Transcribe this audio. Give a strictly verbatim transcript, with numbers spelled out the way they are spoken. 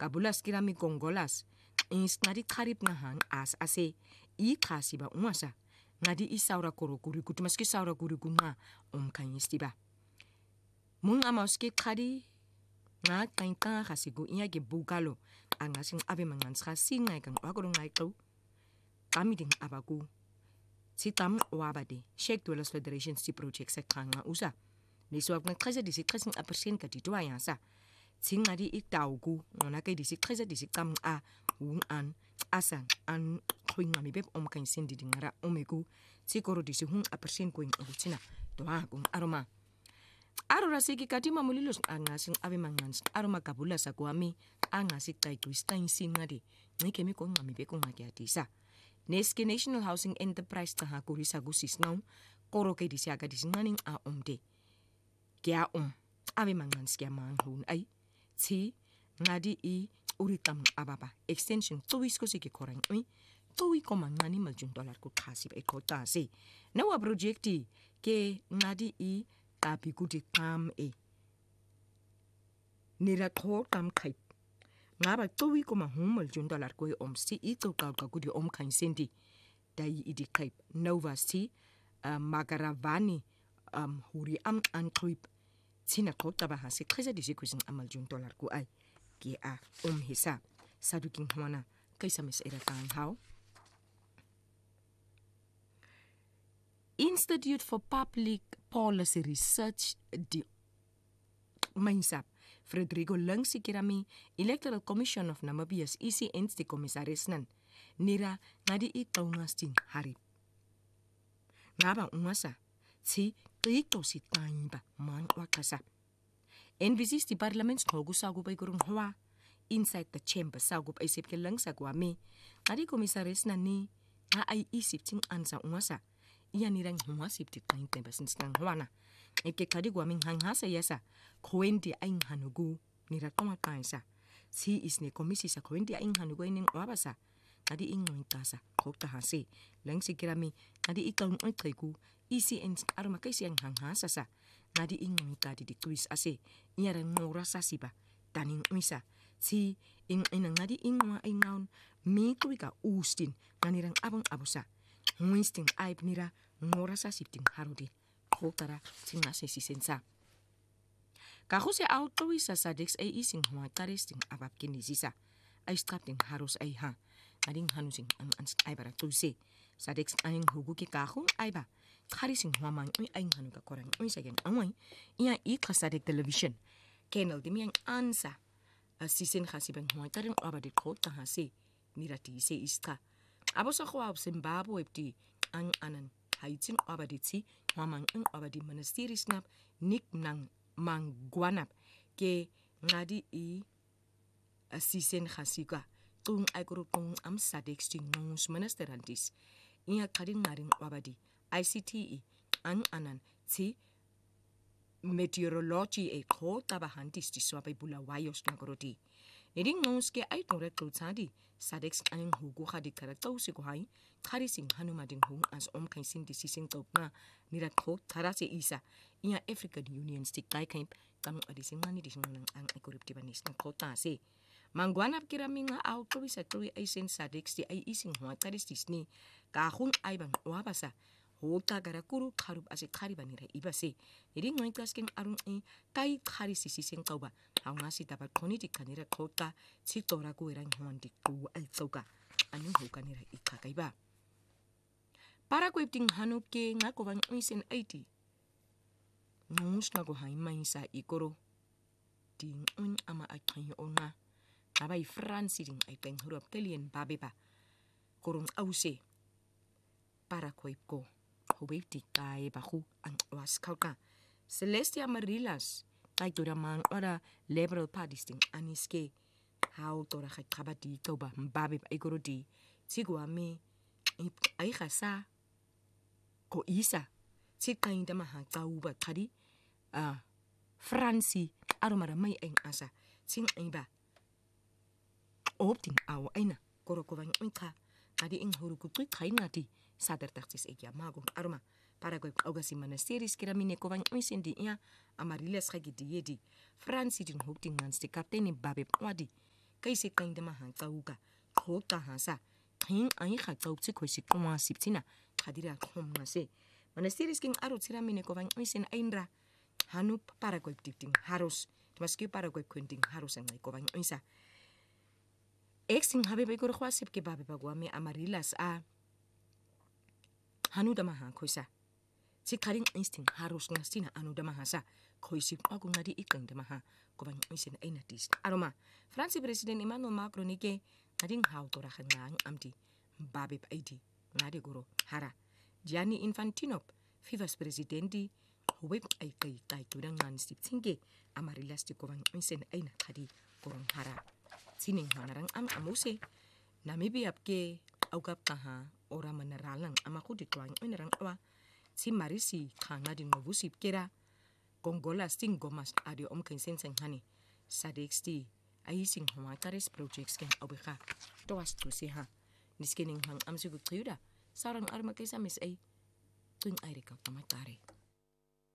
Kabulas kirami Kongolas, ins ngadi karib ngahang as ase, I kasi ba umasa, ngadi isaura koro kuriku, tumaski saura kuriku nga om kanyistiba. Mung amauski kadi, nga kain kanga kasigu iya ge bugalo, angasing abe manganska singa kang wakoro ngai kau, kami ding abaku. Si tam wabade, Sheikh Dwellers Federation si project sa kanga usa. Niswag ng treze di si tresing a persen ka dito ayansa. Sing ngadi itaugu, ngona kay di si treze di si tam a un an asang an kuing ngami beb om kain sendi di ngara omegu si koro di si hun a persen kuing urutina doa kung aroma. Arora siki kati mamulilos angasing ave mangans aroma kabula sa kuami angasik tay twistain sin ngadi ngikemi ko ngami be kung magiatisa. Neski National Housing Enterprise taha kurisa gusis ngau koro kay di si aga di si nganing a omde. Kaya om ave mangans kaya manghun ay si ngadi I uritam ababa extension tuwis ko sige korang ui tuwi ko mangani maljun dollar ko kasib e kota si nawa projekti ke ngadi I tapi kuti kam e nira ko tam kai ngaba tuwi ko mahum maljun dollar ko om si ito ka ka kudi om kan sendi dai idi kai nova si uh, magaravani um huri am an trip sina kota ba hasi treza di sikusin amal jun dollar ko ay ki a um hisa saduking hwana kaysa mis era kang how Institute for Public Policy Research di Mainsap Frederico Lungsi kirami Electoral Commission of Namibia's E C N di komisaris nan nira ngadi ikaw ngasting harip ngaba umasa si Ito si Taiba man wakasa. N B C di parliaments kogu sagup ay kurung hawa. Inside the chamber sagup ay sip kilang sa guami. Adi komisaris na ni nga ay isip ting ansa umasa. Iyan nirang humasip ti tain tembasin silang hawa na. Ike kadi guaming hanghasa yasa. Kwendi ay hanugu niratoma kainsa. Si isne komisi sa kwendi ay hanugu ay ning wabasa. Adi ingoy tasa kokta hasi. Lang si kirami adi ikaw ng triku. E C N arma kasi ang hanghasa sa ngadi ingong tadi di twist ase iyarang ngora sa siba taning misa si ing inang ngadi ingwa ay ngaon mi tuwika ustin nganirang abang abusa Winsting ay nira ngora sa sipting harudi kotara singase si sensa kahuse auto sa sadex ay ising huwa taristing abab kinisisa ay strapping haros ay ha ading hanusing ang ans ay para tulse sadex aning hugu ki kahong ay ba Harising huamang uy ay nganu ka korang uy sayan amoy iya ikasadik television kenal dimi ang ansa sisin khasibang huay taring abadit ko tahasi nirati se iska abo sa khwa Zimbabwe ti ang anan haitin abadit si huamang ang abadi monasteries ngap nik nang mangguanap ke ngadi I sisin khasika tung ay kurupong am sadik sting ngus monasterantis iya kading maring abadi I C T E ang anan si meteorology e ko tabahantis ti swapay bulawayos na koroti. Niding nons ke ay tong reklo tsadi sadex aning hugo kadi karataw si kuhay karising hanumading hung as om kay sindi sising top na nirat ko tarasi isa iya African Union stick kay camp tamong adising mani dising nang ang ekoriptibanis ng kota si mangguanap kirami nga auto sa tuwi ay sin sadex ti ay ising huwa taristis ni kahung ay bang wabasa Hota garakuru karub ase kariba nira ibase. Iri ngoy klasking arung e tai kari sisi sing kauba. Hau ngasi dapat koni di kanira kota si tora ku erang huan di ku ay sauka. Anong huka nira ikakaiba. Para ku ipting hanup ke nga ko bang uisen eighty. Ngus nga ko hay may sa ikoro. Ding un ama ay kayo ona. Abay Fransi ding ay peng hurap telien babe ba. Kurung ause. Para ku ipko. Hubib di kay baku ang waskaw ka. Celestia Marilas, kay tura man ora liberal parties ting aniske. How tora kay kabadi ikaw ba mbabib ay guro di. Sigwa me ay kasa ko isa. Si kain da mahang tao ba kadi uh, Fransi aromara may ay asa. Sing ay ba opting aw ay na koro ko bang ka. Kadi ing huru kutoy kay ngati. Sadar taksis e magong aroma para ko ogasi monasteries kiramine ko bang isindi iya amariles khagi diedi Franci din hopting mans di kapten ni babe wadi kay si kang de mahang tauga khoka hasa king ai kha tau tsi khoisi koma siptina khadira khom na se manasiris king aro tsira mine ko van isen ainra hanup para ko dikting harus maski para ko kunting harus ngai ko van isa exing habe be ko khwasip ke babe bagwame amarilas a hanu dama ha khoisa si karing insting harus ngastina anu dama hasa khoisi aku ngadi ikang dama ha ko van isen aina dis aroma France president Emmanuel Macron ke ading how to ra khangang amdi babe aidi ngade goro hara Gianni Infantino Vice presidenti web ay kay kay tudang man stip thinke amarilas ti ko van isen aina khadi korong hara sining hanarang am amuse Namibia ke augap kaha ora meneralang amaku di tuang enerang awa si marisi khanga di novusip kera Gongola sting gomas adi om kensen seng hani sadexti ai sing homataris projects ken obekha toas tu si ha niskening hang amsu gutsuda sarang arma kesa mis ai twing aire ka tamatare